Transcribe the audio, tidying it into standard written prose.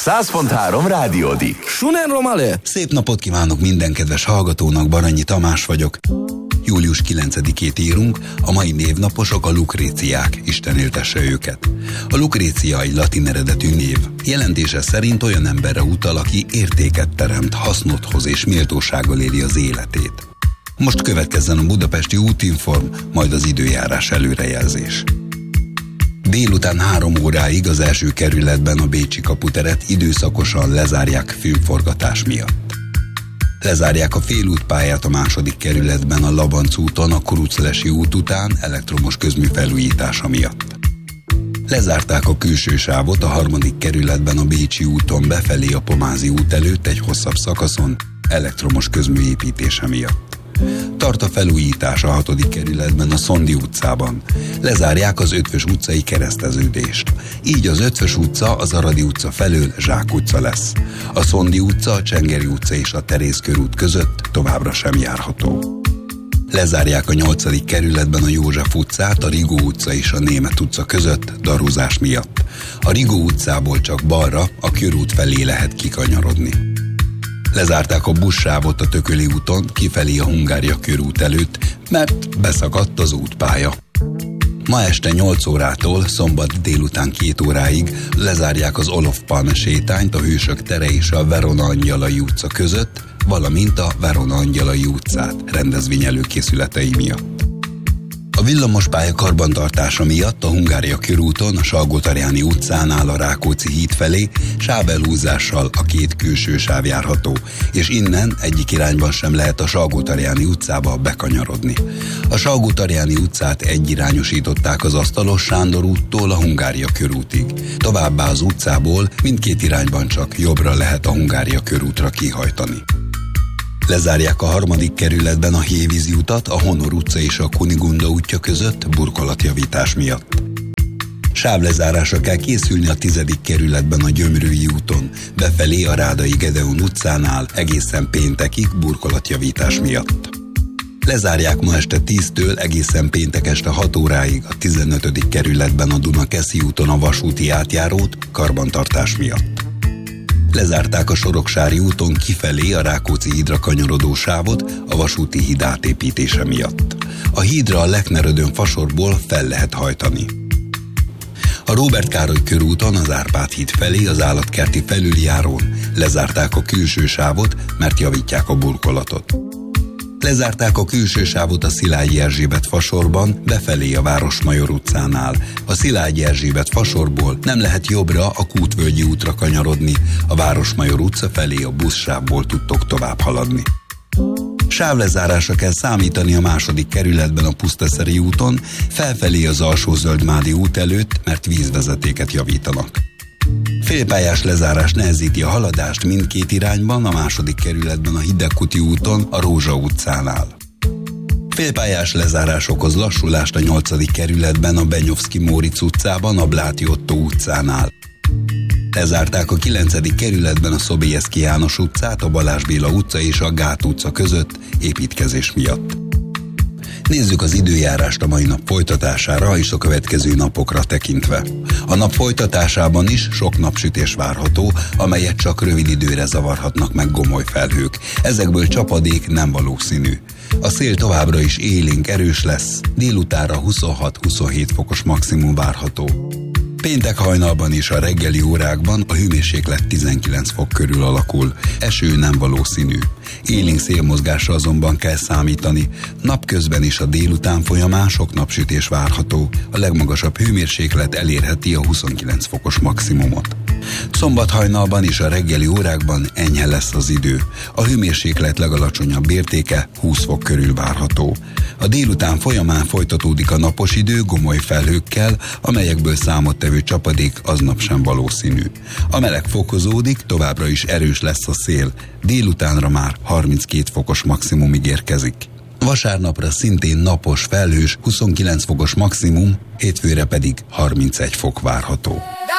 100.3 Rádiódik. Sunen Romale! Szép napot kívánok minden kedves hallgatónak, Baranyi Tamás vagyok. Július 9-ét írunk, a mai névnaposok a Lukréciák, Isten éltesse őket. A Lukrécia egy latin eredetű név. Jelentése szerint olyan emberre utal, aki értéket teremt, hasznot hoz és méltósággal éli az életét. Most következzen a budapesti útinform, majd az időjárás előrejelzés. Délután 3 óráig az első kerületben a Bécsi kaputeret időszakosan lezárják filmforgatás miatt. Lezárják a félútpályát a második kerületben a Labanc úton a Kuruclesi út után elektromos közmű felújítása miatt. Lezárták a külső sávot a harmadik kerületben a Bécsi úton befelé a Pomázi út előtt egy hosszabb szakaszon elektromos közmű építése miatt. Tart a felújítás a 6. kerületben a Szondi utcában. Lezárják az Ötvös utcai kereszteződést. Így az Ötvös utca az Aradi utca felől Zsák utca lesz. A Szondi utca, a Csengeri utca és a Teréz körút között továbbra sem járható. Lezárják a 8. kerületben a József utcát, a Rigó utca és a Németh utca között darúzás miatt. A Rigó utcából csak balra, a körút felé lehet kikanyarodni. Lezárták a buszsávot a Tököli úton, kifelé a Hungária körút előtt, mert beszakadt az útpálya. Ma este 8 órától szombat délután 2 óráig lezárják az Olof Palme sétányt a Hősök tere és a Verona Angyalai utca között, valamint a Verona Angyalai utcát rendezvény előkészületei miatt. A villamospálya karbantartása miatt a Hungária körúton, a Salgótarjáni utcánál a Rákóczi híd felé sávelhúzással a 2 külső sáv járható, és innen egyik irányban sem lehet a Salgótarjáni utcába bekanyarodni. A Salgótarjáni utcát egyirányosították az Asztalos Sándor úttól a Hungária körútig. Továbbá az utcából mindkét irányban csak jobbra lehet a Hungária körútra kihajtani. Lezárják a 3. kerületben a Hévízi utat, a Honor utca és a Kunigunda útja között burkolatjavítás miatt. Sávlezárásra kell készülni a 10. kerületben a Gyömrői úton, befelé a Rádai Gedeon utcánál egészen péntekig burkolatjavítás miatt. Lezárják ma este 10-től egészen péntek este 6 óráig a 15. kerületben a Dunakeszi úton a vasúti átjárót karbantartás miatt. Lezárták a Soroksári úton kifelé a Rákóczi hídra kanyarodó sávot a vasúti híd átépítése miatt. A hídra a Lechner-Ödön fasorból fel lehet hajtani. A Róbert Károly körúton az Árpád híd felé az Állatkerti felüljárón lezárták a külső sávot, mert javítják a burkolatot. Lezárták a külső sávot a Szilágyi Erzsébet fasorban, befelé a Városmajor utcánál. A Szilágyi Erzsébet fasorból nem lehet jobbra a Kútvölgyi útra kanyarodni, a Városmajor utca felé a buszsávból tudtok tovább haladni. Sávlezárásra kell számítani a 2. kerületben a Pusztaszeri úton, felfelé az Alsó-Zöldmádi út előtt, mert vízvezetéket javítanak. Félpályás lezárás nehezíti a haladást mindkét irányban a 2. kerületben a Hidegkuti úton, a Rózsa utcánál. Félpályás lezárás okoz lassulást a 8. kerületben a Benyovszky Móricz utcában, a Bláti Ottó utcánál. Lezárták a 9. kerületben a Szobélyeszky János utcát, a Balázs Béla utca és a Gát utca között építkezés miatt. Nézzük az időjárást a mai nap folytatására és a következő napokra tekintve. A nap folytatásában is sok napsütés várható, amelyet csak rövid időre zavarhatnak meg gomoly felhők. Ezekből csapadék nem valószínű. A szél továbbra is élénk erős lesz, délutánra 26-27 fokos maximum várható. Péntek hajnalban és a reggeli órákban a hőmérséklet 19 fok körül alakul, eső nem valószínű. Élénk szélmozgásra azonban kell számítani, napközben és a délután folyamán sok napsütés várható, a legmagasabb hőmérséklet elérheti a 29 fokos maximumot. Szombat hajnalban és a reggeli órákban enyhe lesz az idő, a hőmérséklet legalacsonyabb értéke 20 fok körül várható. A délután folyamán folytatódik a napos idő gomoly felhőkkel, amelyekből számottevő csapadék aznap sem valószínű. A meleg fokozódik, továbbra is erős lesz a szél, délutánra már 32 fokos maximumig érkezik. Vasárnapra szintén napos, felhős, 29 fokos maximum, hétfőre pedig 31 fok várható.